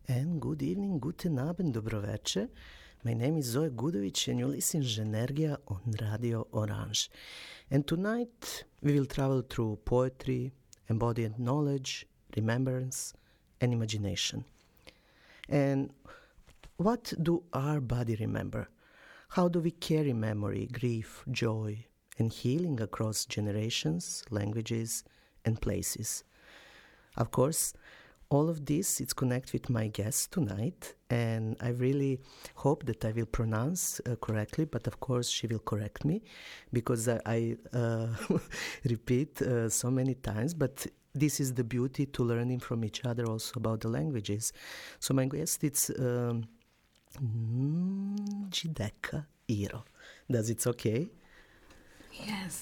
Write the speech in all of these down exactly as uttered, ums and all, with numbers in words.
And good evening, guten Abend, dobroveče. My name is Zoe Gudovic and you listen Zhenergia on Radio Orange. And tonight we will travel through poetry, embodied knowledge, remembrance, and imagination. And what do our body remember? How do we carry memory, grief, joy, and healing across generations, languages, and places? Of course, all of this is connected with my guest tonight, and I really hope that I will pronounce uh, correctly, but of course she will correct me, because I, I uh, repeat uh, so many times, but this is the beauty to learning from each other also about the languages. So my guest is um, Njideka Iro. Does it okay? Yes.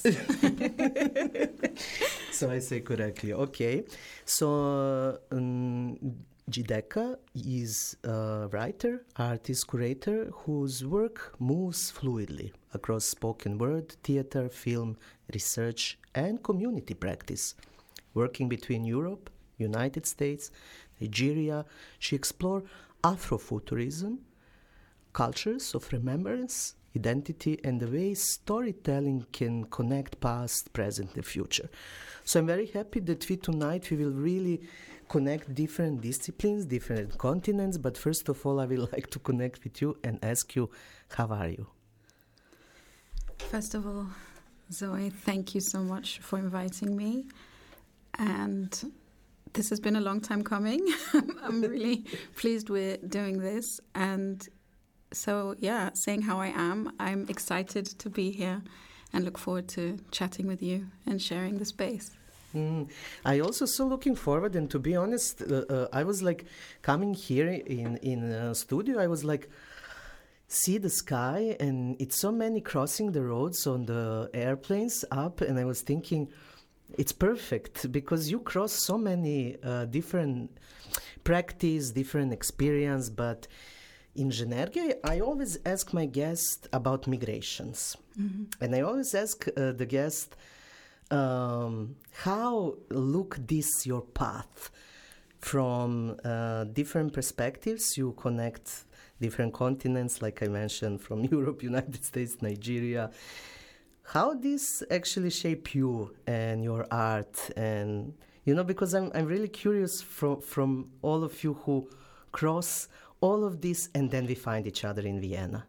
So I say correctly. Okay. So um, Njideka is a writer, artist, curator whose work moves fluidly across spoken word, theater, film, research, and community practice. Working between Europe, United States, Nigeria, she explored Afrofuturism, cultures of remembrance, identity, and the way storytelling can connect past, present, and future. So I'm very happy that we tonight we will really connect different disciplines, different continents, but first of all I would like to connect with you and ask you, how are you? First of all, Zoe, thank you so much for inviting me. And this has been a long time coming. I'm really pleased we're doing this. And so, yeah, saying how I am, I'm excited to be here and look forward to chatting with you and sharing the space. Mm. I also so looking forward, and to be honest, uh, uh, I was like coming here in in a studio. I was like, see the sky, and it's so many crossing the roads on the airplanes up, and I was thinking, it's perfect because you cross so many uh, different practice, different experience, but. In Zhenergia, I always ask my guest about migrations. Mm-hmm. And I always ask uh, the guest, um, how look this your path from uh, different perspectives? You connect different continents, like I mentioned, from Europe, United States, Nigeria. How this actually shape you and your art? And, you know, because I'm, I'm really curious from, from all of you who cross all of this, and then we find each other in Vienna.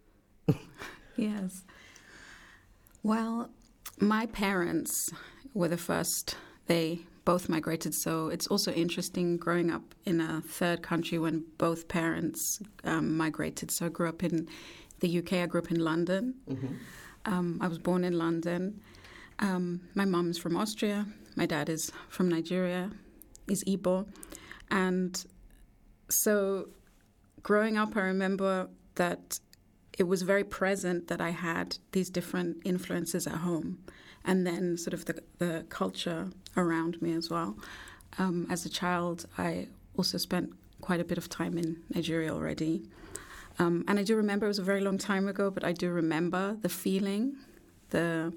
Yes. Well, my parents were the first. They both migrated, so it's also interesting growing up in a third country when both parents um, migrated. So I grew up in the U K. I grew up in London. Mm-hmm. Um, I was born in London. Um, my mom is from Austria. My dad is from Nigeria, is Igbo. And so growing up, I remember that it was very present that I had these different influences at home, and then sort of the, the culture around me as well. Um, as a child, I also spent quite a bit of time in Nigeria already. Um, and I do remember, it was a very long time ago, but I do remember the feeling, the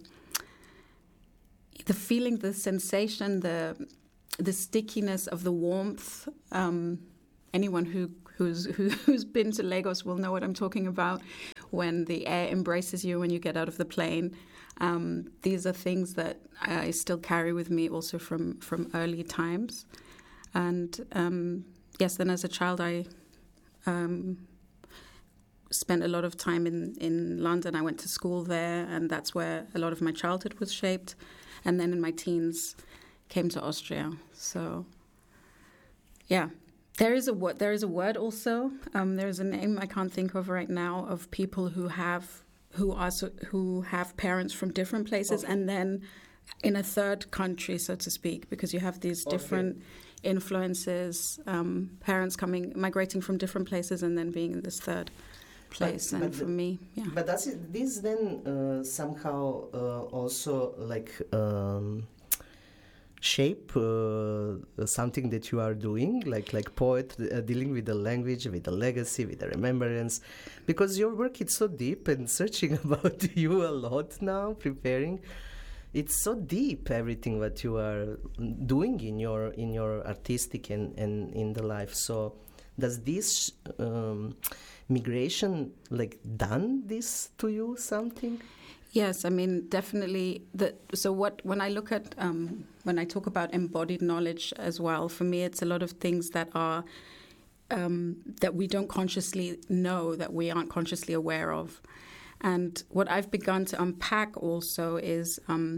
the feeling, the sensation, the the stickiness of the warmth. Um, anyone who Who's, who, who's been to Lagos will know what I'm talking about. When the air embraces you when you get out of the plane. Um, these are things that I still carry with me also from, from early times. And um, yes, then as a child I um, spent a lot of time in, in London. I went to school there, and that's where a lot of my childhood was shaped. And then in my teens came to Austria. So, yeah. There is a word. There is a word also. Um, there is a name I can't think of right now of people who have who are so, who have parents from different places, okay. And then in a third country, so to speak, because you have these different okay. influences, um, parents coming migrating from different places, and then being in this third place. But, and but for the, me, yeah. But does it, this then uh, somehow uh, also like? Um, shape uh, something that you are doing, like like poet, uh, dealing with the language, with the legacy, with the remembrance, because your work is so deep, and searching about you a lot now, preparing, it's so deep, everything what you are doing in your in your artistic and, and in the life. So Does this um, migration like done this to you something? Yes, I mean definitely. The, so what when I look at um, when I talk about embodied knowledge as well, for me it's a lot of things that are um, that we don't consciously know, that we aren't consciously aware of. And what I've begun to unpack also is um,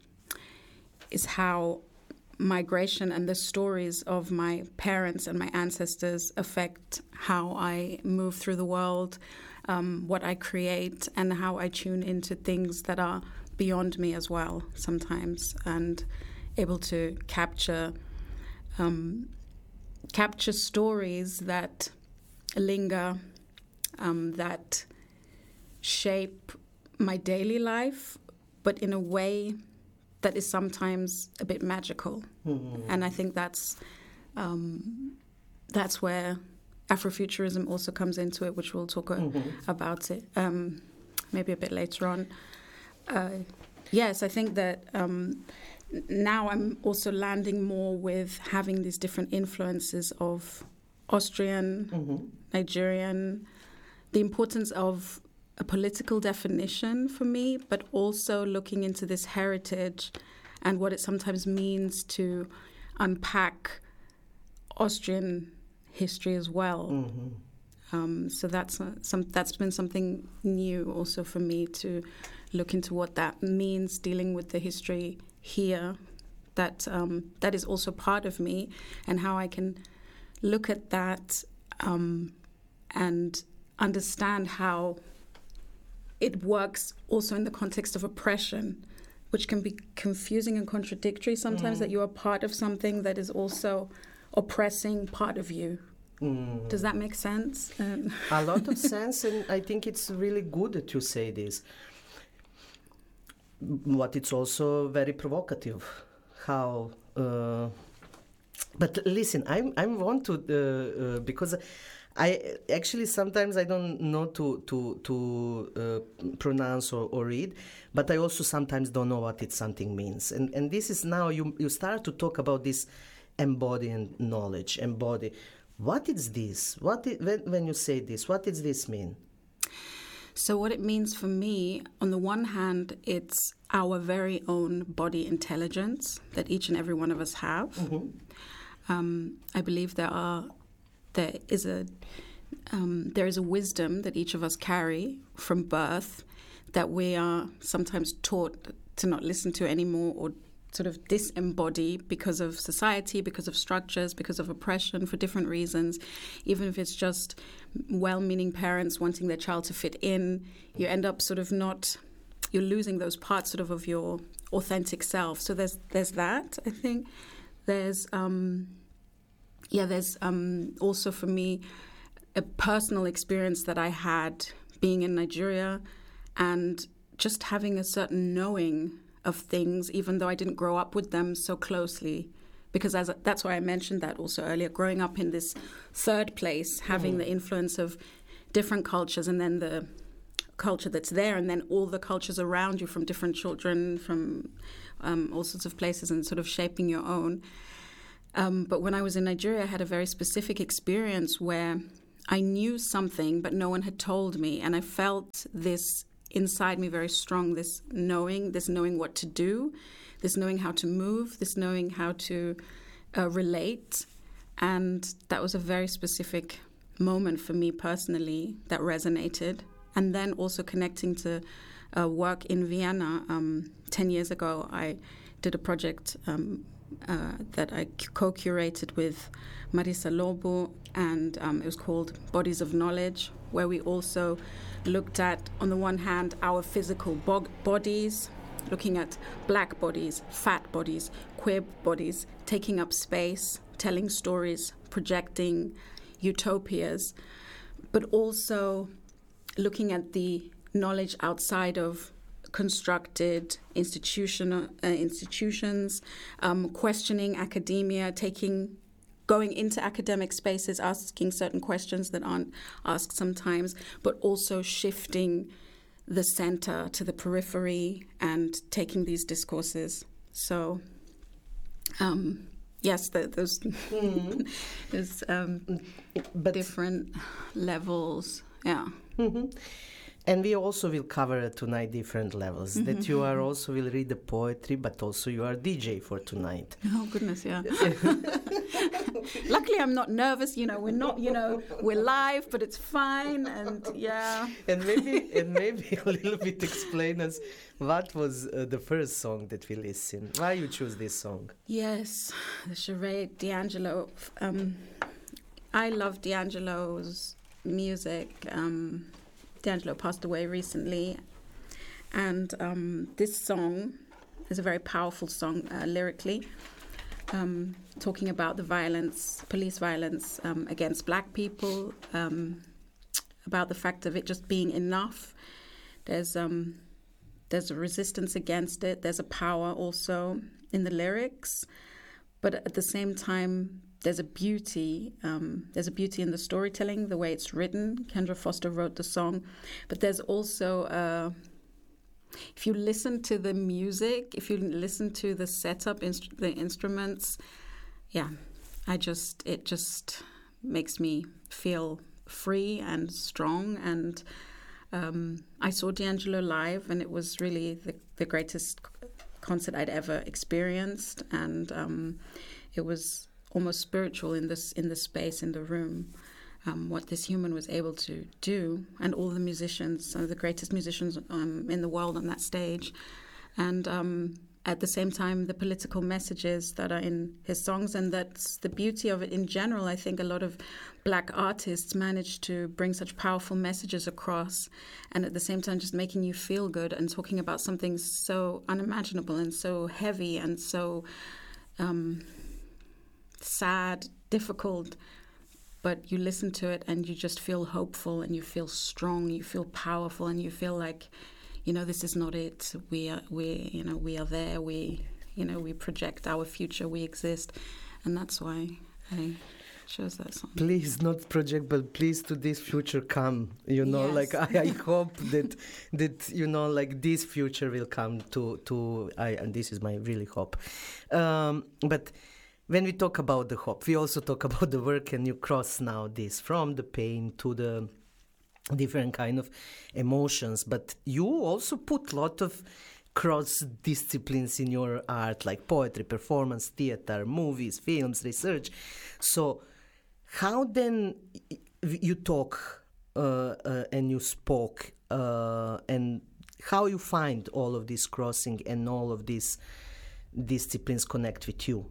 is how migration and the stories of my parents and my ancestors affect how I move through the world, um, what I create, and how I tune into things that are beyond me as well sometimes, and able to capture um, capture stories that linger, um, that shape my daily life, but in a way that is sometimes a bit magical. Mm-hmm. And I think that's um, that's where Afrofuturism also comes into it, which we'll talk mm-hmm. about it um, maybe a bit later on. Uh, yes, I think that um, now I'm also landing more with having these different influences of Austrian, mm-hmm. Nigerian, the importance of a political definition for me, but also looking into this heritage and what it sometimes means to unpack Austrian history as well. Mm-hmm. Um, so that's uh, some that's been something new also for me, to look into what that means, dealing with the history here, that um, that is also part of me, and how I can look at that um, and understand how it works also in the context of oppression, which can be confusing and contradictory sometimes, mm. that you are part of something that is also oppressing part of you. Mm. Does that make sense? Um. A lot of sense, and I think it's really good that you say this. But it's also very provocative. How? Uh, but listen, I'm I want to uh, uh, because. I actually sometimes I don't know to to to uh, pronounce or, or read, but I also sometimes don't know what it something means. And and this is now you you start to talk about this embodied knowledge, embody. What is this? What it, when when you say this, what does this mean? So what it means for me, on the one hand, it's our very own body intelligence that each and every one of us have. Mm-hmm. Um, I believe there are. There is a um, there is a wisdom that each of us carry from birth that we are sometimes taught to not listen to anymore, or sort of disembody because of society, because of structures, because of oppression, for different reasons. Even if it's just well-meaning parents wanting their child to fit in, you end up sort of not, you're losing those parts sort of of your authentic self. So there's there's that, I think. There's... Um, Yeah, there's um, also for me a personal experience that I had being in Nigeria, and just having a certain knowing of things, even though I didn't grow up with them so closely. Because as a, that's why I mentioned that also earlier, growing up in this third place, having mm. the influence of different cultures, and then the culture that's there, and then all the cultures around you from different children, from um, all sorts of places, and sort of shaping your own. Um, but when I was in Nigeria, I had a very specific experience where I knew something, but no one had told me. And I felt this inside me very strong, this knowing, this knowing what to do, this knowing how to move, this knowing how to uh, relate. And that was a very specific moment for me personally that resonated. And then also connecting to uh, work in Vienna. Um, ten years ago, I did a project um Uh, that I co-curated with Marisa Lobo, and um, it was called Bodies of Knowledge, where we also looked at, on the one hand, our physical bo- bodies, looking at black bodies, fat bodies, queer bodies, taking up space, telling stories, projecting utopias, but also looking at the knowledge outside of constructed institutional uh, institutions, um, questioning academia, taking, going into academic spaces, asking certain questions that aren't asked sometimes, but also shifting the center to the periphery and taking these discourses. So, um, yes, the, those mm. there's um, but different levels. Yeah. Mm-hmm. And we also will cover tonight different levels. Mm-hmm. That you are also will read the poetry, but also you are D J for tonight. Oh goodness, yeah. Luckily, I'm not nervous. You know, we're not. You know, we're live, but it's fine. And yeah. And maybe, and maybe a little bit explain us what was uh, the first song that we listened. Why you choose this song? Yes, the charade, D'Angelo. Um, I love D'Angelo's music. Um, D'Angelo passed away recently, and um, this song is a very powerful song uh, lyrically, um, talking about the violence, police violence um, against black people, um, about the fact of it just being enough. There's um, there's a resistance against it. There's a power also in the lyrics, but at the same time, there's a beauty. Um, there's a beauty in the storytelling, the way it's written. Kendra Foster wrote the song, but there's also, uh, if you listen to the music, if you listen to the setup, inst- the instruments, yeah, I just it just makes me feel free and strong. And um, I saw D'Angelo live, and it was really the, the greatest concert I'd ever experienced, and um, it was almost spiritual in this in the space in the room, um, what this human was able to do, and all the musicians, some of the greatest musicians um, in the world on that stage, and um, at the same time the political messages that are in his songs, and that's the beauty of it in general. I think a lot of black artists manage to bring such powerful messages across, and at the same time just making you feel good and talking about something so unimaginable and so heavy and so um, sad, difficult, but you listen to it and you just feel hopeful and you feel strong, you feel powerful, and you feel like, you know, this is not it. We are, we, you know, we are there. We, you know, we project our future. We exist, and that's why I chose that song. Please, not project, but please to this future come. You know, yes. like I, I hope that that you know, like this future will come to to. I and this is my really hope, um, but. When we talk about the hope, we also talk about the work, and you cross now this from the pain to the different kind of emotions. But you also put a lot of cross disciplines in your art, like poetry, performance, theater, movies, films, research. So how then you talk uh, uh, and you spoke uh, and how you find all of this crossing and all of these disciplines connect with you?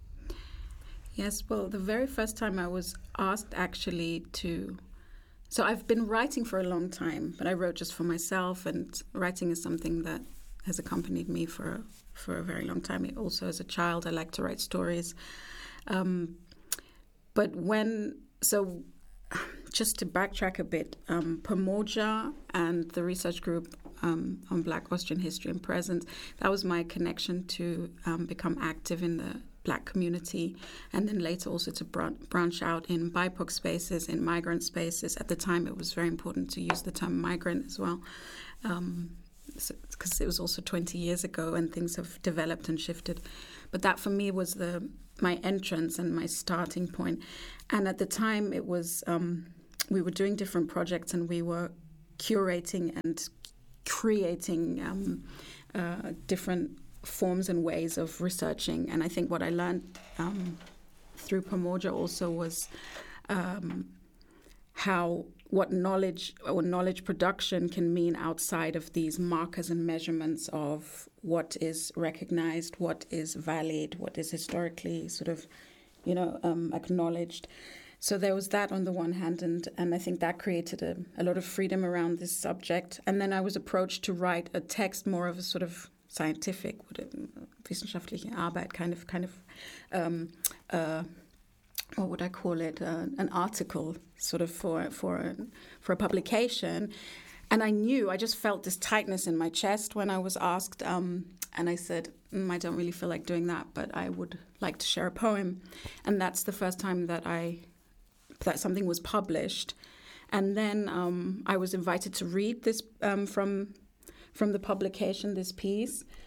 Yes, well, the very first time I was asked actually to... So I've been writing for a long time, but I wrote just for myself, and writing is something that has accompanied me for, for a very long time. Also, as a child, I like to write stories. Um, but when... So just to backtrack a bit, um, Pomoja and the research group um, on Black Austrian history and present, that was my connection to um, become active in the Black community, and then later also to br- branch out in B I P O C spaces, in migrant spaces. At the time, it was very important to use the term migrant as well, um, so, because it was also twenty years ago and things have developed and shifted. But that for me was the my entrance and my starting point. And at the time, it was um, we were doing different projects, and we were curating and creating um, uh, different forms and ways of researching. And I think what I learned um, through Pomoja also was um, how what knowledge or knowledge production can mean outside of these markers and measurements of what is recognized, what is valid, what is historically sort of, you know, um, acknowledged. So there was that on the one hand, and, and I think that created a, a lot of freedom around this subject. And then I was approached to write a text, more of a sort of scientific, wissenschaftliche Arbeit, kind of, kind of, um, uh, what would I call it? Uh, an article, sort of for for a, for a publication. And I knew, I just felt this tightness in my chest when I was asked, um, and I said, mm, I don't really feel like doing that, but I would like to share a poem. And that's the first time that I that something was published. And then um, I was invited to read this um, from. from the publication, this piece.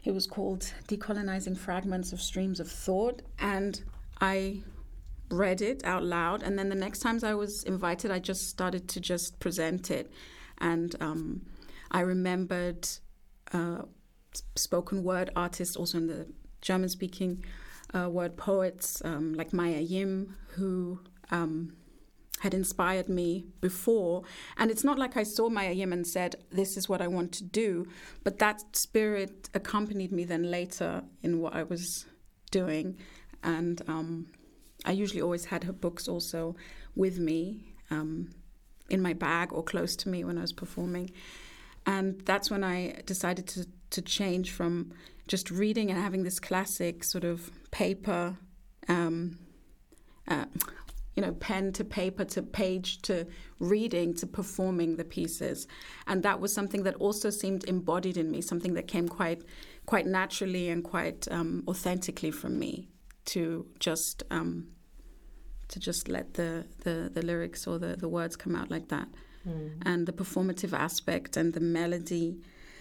It was called Decolonizing Fragments of Streams of Thought, and I read it out loud, and then the next times I was invited, I just started to just present it. And um, I remembered uh, spoken word artists, also in the German-speaking uh, word poets, um, like Maya Yim, who um, had inspired me before. And it's not like I saw Maya Yim and said, this is what I want to do, but that spirit accompanied me then later in what I was doing. And um, I usually always had her books also with me, um, in my bag or close to me when I was performing. And that's when I decided to, to change from just reading and having this classic sort of paper, um, uh, you know, pen to paper to page to reading to performing the pieces. And that was something that also seemed embodied in me, something that came quite quite naturally and quite um, authentically from me to just um, to just let the, the, the lyrics or the, the words come out like that. Mm. And the performative aspect and the melody.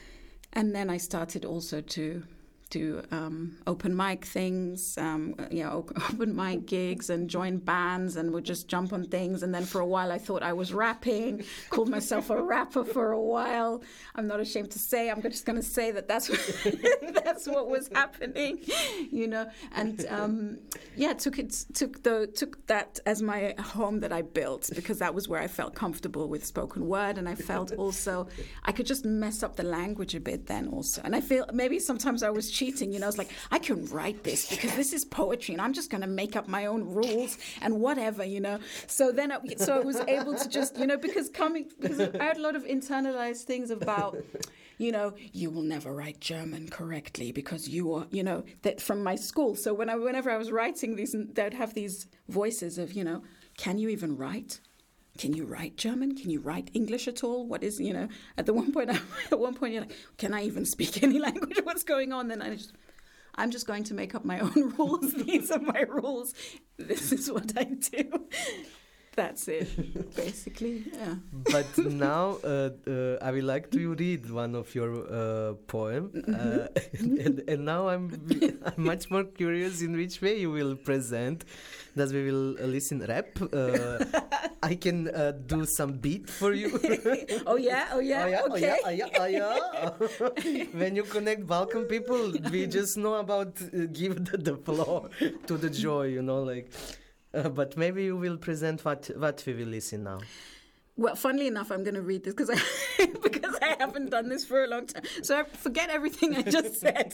And then I started also to do um, open mic things, um, you know, open mic gigs and join bands and would just jump on things. And then for a while I thought I was rapping, called myself a rapper for a while. I'm not ashamed to say, I'm just going to say that that's what, that's what was happening, you know. And um, yeah, took it took the took that as my home that I built, because that was where I felt comfortable with spoken word, and I felt also I could just mess up the language a bit then also. And I feel maybe sometimes I was cheating, you know. It's like, I can write this because this is poetry and I'm just going to make up my own rules and whatever, you know. So then I, so I was able to just, you know, because coming because I had a lot of internalized things about, you know, you will never write German correctly because you are, you know, that from my school. So when I whenever I was writing these, they'd have these voices of, you know, can you even write? Can you write German? Can you write English at all? What is, you know, at the one point, at one point you're like, can I even speak any language? What's going on? Then I just, I'm just going to make up my own rules. These are my rules. This is what I do. That's it, basically, yeah. But now uh, uh, I would like to read one of your uh, poem, uh, and, and now I'm, I'm much more curious in which way you will present. That we will uh, listen rap. Uh, I can uh, do some beat for you. Oh yeah, oh yeah, oh, yeah okay. Oh yeah, oh yeah, oh yeah. When you connect Balkan people, we just know about uh, give the, the floor to the joy, you know, like. Uh, but maybe you will present what what we will listen now. Well, funnily enough, I'm going to read this because I because I haven't done this for a long time. So I forget everything I just said.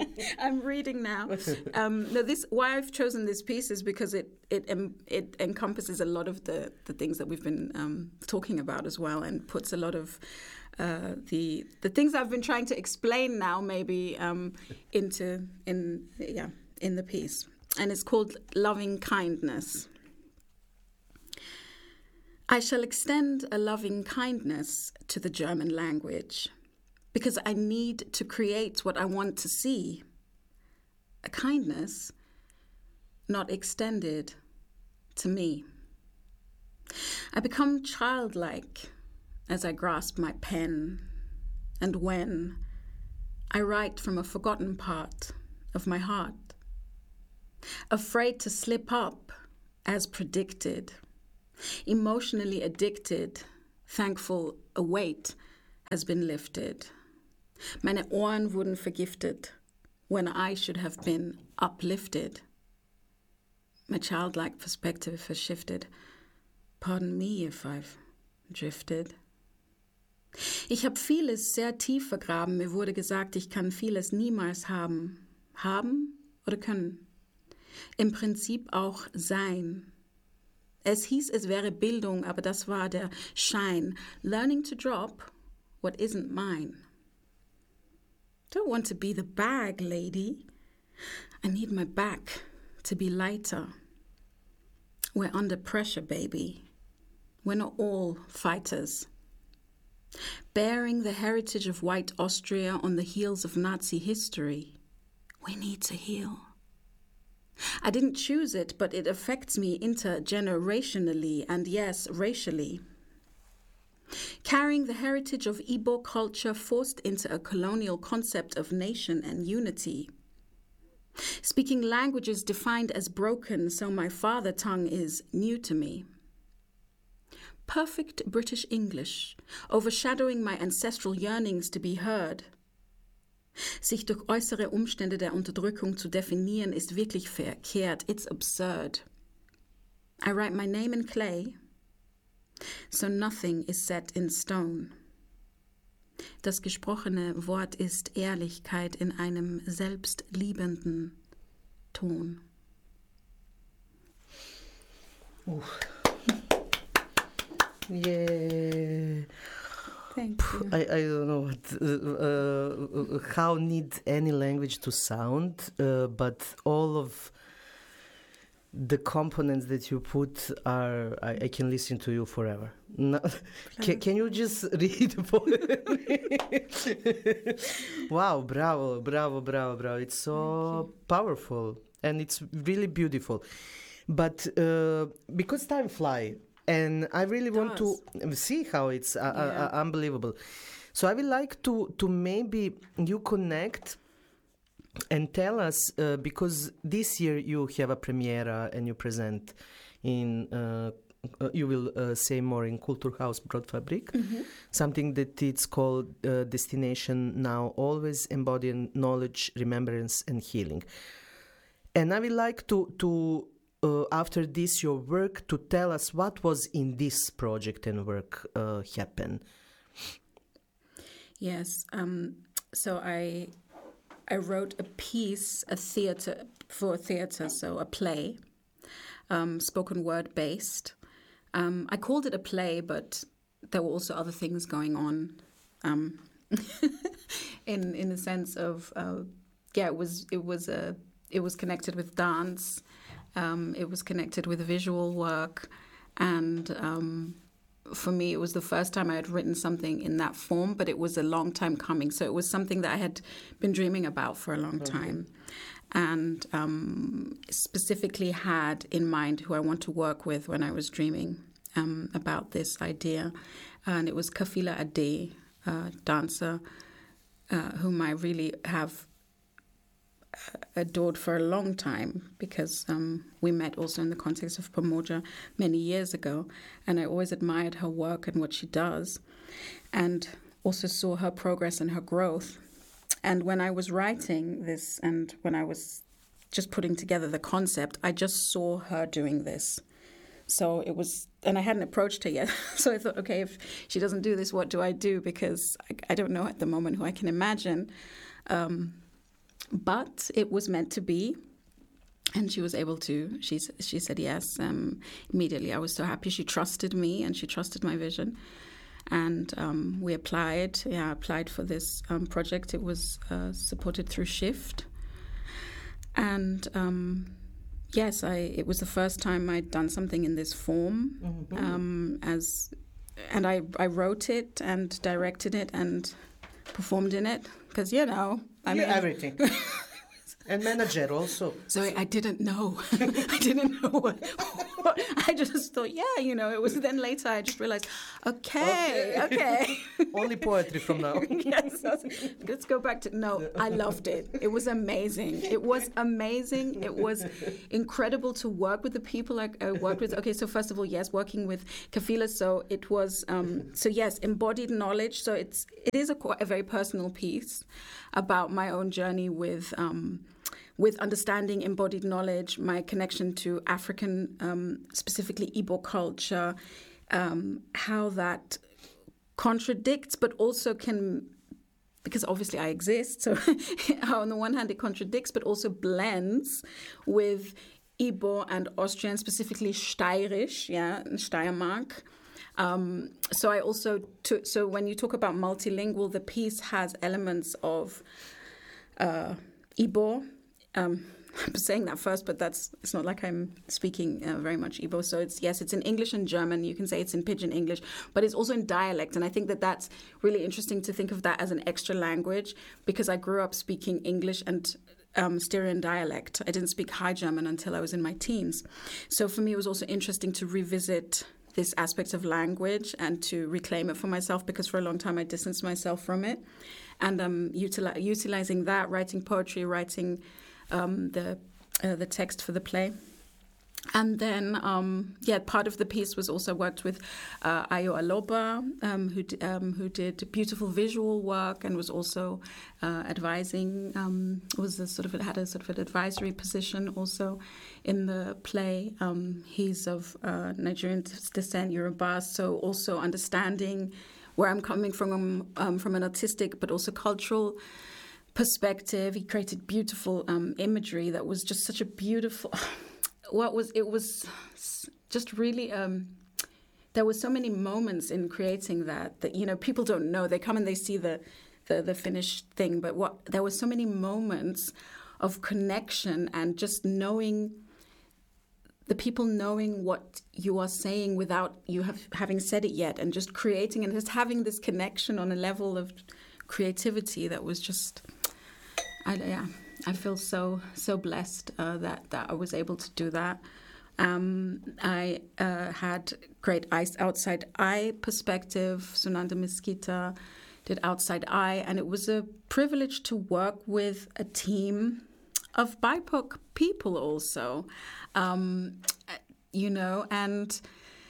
I'm reading now. Um, no, this why I've chosen this piece is because it it um, it encompasses a lot of the, the things that we've been um, talking about as well, and puts a lot of uh, the the things I've been trying to explain now maybe um, into in yeah in the piece. And it's called Loving Kindness. I shall extend a loving kindness to the German language because I need to create what I want to see. A kindness not extended to me. I become childlike as I grasp my pen, and when I write from a forgotten part of my heart, afraid to slip up as predicted, emotionally addicted, thankful a weight has been lifted. Meine Ohren wurden vergiftet when I should have been uplifted. My childlike perspective has shifted. Pardon me if I've drifted. Ich habe vieles sehr tief vergraben. Mir wurde gesagt, ich kann vieles niemals haben. Haben oder können? Im Prinzip auch sein. Es hieß, es wäre Bildung, aber das war der Schein. Learning to drop what isn't mine. Don't want to be the bag, lady. I need my back to be lighter. We're under pressure, baby. We're not all fighters. Bearing the heritage of white Austria on the heels of Nazi history, we need to heal. I didn't choose it, but it affects me intergenerationally and, yes, racially. Carrying the heritage of Igbo culture forced into a colonial concept of nation and unity. Speaking languages defined as broken, so my father tongue is new to me. Perfect British English, overshadowing my ancestral yearnings to be heard. Sich durch äußere Umstände der Unterdrückung zu definieren, ist wirklich verkehrt. It's absurd. I write my name in clay, so nothing is set in stone. Das gesprochene Wort ist Ehrlichkeit in einem selbstliebenden Ton. Ooh. Yeah. Thank you. I, I don't know what, uh, uh, how need any language to sound, uh, but all of the components that you put are, I, I can listen to you forever. No, can, can you just read the poem? Wow, bravo, bravo, bravo, bravo. It's so powerful and it's really beautiful. But uh, because time flies, and I really want to see how it's uh, yeah. uh, unbelievable. So I would like to, to maybe you connect and tell us, uh, because this year you have a premiere and you present in, uh, uh, you will uh, say more in Kulturhaus Broadfabrik, mm-hmm. something that it's called uh, Destination Now, always embodying knowledge, remembrance and healing. And I would like to, to uh, after this your work, to tell us what was in this project and work uh, happen. Yes, um, so I... I wrote a piece, a theater, for theater, so a play, um, spoken word based. Um, I called it a play, but there were also other things going on, um, in in the sense of uh, yeah, it was it was a it was connected with dance, um, it was connected with visual work, and. Um, For me, it was the first time I had written something in that form, but it was a long time coming. So it was something that I had been dreaming about for a long time, and um, specifically had in mind who I want to work with when I was dreaming um, about this idea. And it was Kafila Ade, a dancer uh, whom I really have adored for a long time, because um, we met also in the context of Pamoja many years ago, and I always admired her work and what she does, and also saw her progress and her growth. And when I was writing this and when I was just putting together the concept, I just saw her doing this. So it was, and I hadn't approached her yet. So I thought, okay, if she doesn't do this, what do I do? Because I, I don't know at the moment who I can imagine. Um, But it was meant to be, and she was able to. She she said yes um, immediately. I was so happy. She trusted me, and she trusted my vision. And um, we applied. Yeah, I applied for this um, project. It was uh, supported through Shift. And um, yes, I. It was the first time I'd done something in this form. Mm-hmm. Um, as, and I I wrote it and directed it and performed in it, because you know. I mean, yeah, everything. And manager also. So I didn't know. I didn't know what, what. I just thought, yeah, you know, it was then later I just realized, okay, okay. okay. Only poetry from now. Yes. Let's go back to, no, I loved it. It was amazing. It was amazing. It was incredible to work with the people I, I worked with. Okay, so first of all, yes, working with Kafila. So it was, um, so yes, embodied knowledge. So it's, it is a, a very personal piece about my own journey with, um, with understanding embodied knowledge, my connection to African, um, specifically Igbo culture, um, how that contradicts, but also can, because obviously I exist, so how on the one hand it contradicts, but also blends with Igbo and Austrian, specifically Steirisch, yeah, Steiermark. Um, so I also, took, so when you talk about multilingual, the piece has elements of uh, Igbo. Um, I'm saying that first, but that's it's not like I'm speaking uh, very much Igbo. So it's yes, it's in English and German. You can say it's in Pidgin English, but it's also in dialect. And I think that that's really interesting to think of that as an extra language, because I grew up speaking English and um, Styrian dialect. I didn't speak High German until I was in my teens. So for me, it was also interesting to revisit this aspect of language and to reclaim it for myself, because for a long time I distanced myself from it. And um, utili- utilizing that, writing poetry, writing um, the uh, the text for the play. And then, um, yeah, part of the piece was also worked with uh, Ayo Aloba, um, who d- um, who did beautiful visual work and was also uh, advising. Um, was a sort of had a sort of an advisory position also in the play. Um, he's of uh, Nigerian descent, Yoruba, so also understanding where I'm coming from, um, from an artistic but also cultural perspective. He created beautiful um, imagery that was just such a beautiful. What was it was just really um, there were so many moments in creating that that you know people don't know. They come and they see the the, the finished thing, but what there were so many moments of connection and just knowing the people knowing what you are saying without you have having said it yet, and just creating and just having this connection on a level of creativity that was just I, yeah. I feel so so blessed uh, that that I was able to do that. Um, I uh, had great eyes, outside eye perspective. Sunanda Mesquita did outside eye, and it was a privilege to work with a team of B I P O C people also. Um, you know, and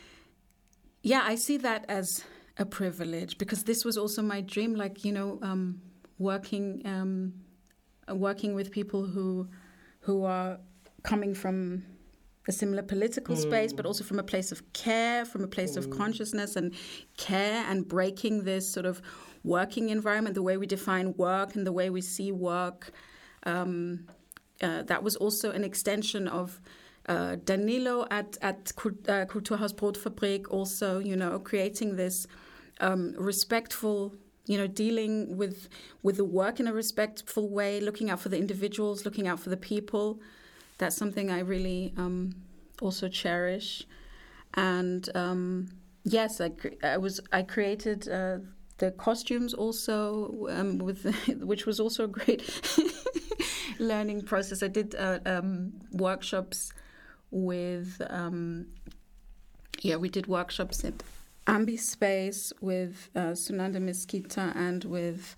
yeah, I see that as a privilege because this was also my dream. Like you know, um, working. Um, working with people who who are coming from a similar political mm. space, but also from a place of care, from a place mm. of consciousness and care, and breaking this sort of working environment, the way we define work and the way we see work. Um, uh, that was also an extension of uh, Danilo at, at uh, Kulturhaus Brotfabrik, also, you know, creating this um, respectful you know, dealing with with the work in a respectful way, looking out for the individuals, looking out for the people. That's something I really um, also cherish. And um, yes, I, cre- I was I created uh, the costumes also, um, with which was also a great learning process. I did uh, um, workshops with um, yeah, we did workshops at Ambispace with uh, Sunanda Mesquita and with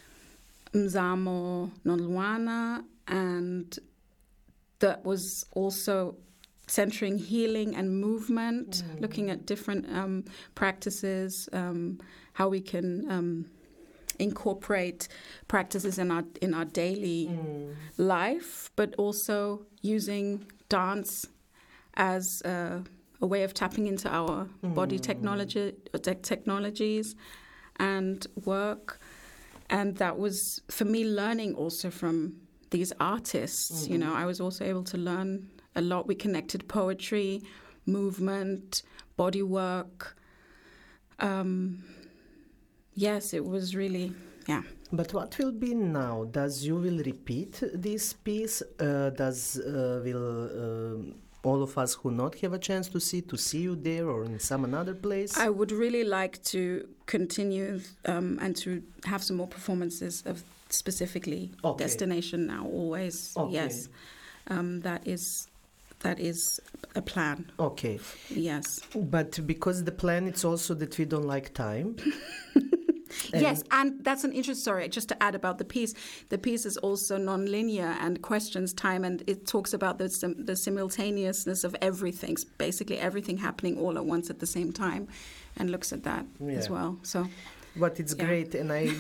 Mzamo Nolwana, and that was also centering healing and movement, mm. looking at different um, practices, um, how we can um, incorporate practices in our in our daily mm. life, but also using dance as a a way of tapping into our mm. body technology, te- technologies and work. And that was, for me, learning also from these artists. Mm. You know, I was also able to learn a lot. We connected poetry, movement, body work. Um, yes, it was really, yeah. But what will be now? Does you will repeat this piece? Uh, does uh, will... Uh, all of us who not have a chance to see, to see you there or in some another place? I would really like to continue um, and to have some more performances of specifically okay. Destination Now, always. Okay. Yes, um, that is that is a plan. Okay. Yes. But because the plan, it's also that we don't like time. And yes, and that's an interest. Sorry, just to add about the piece. The piece is also non-linear and questions time, and it talks about the sim- the simultaneousness of everything, basically everything happening all at once at the same time, and looks at that yeah. as well. So, but it's yeah. great, and I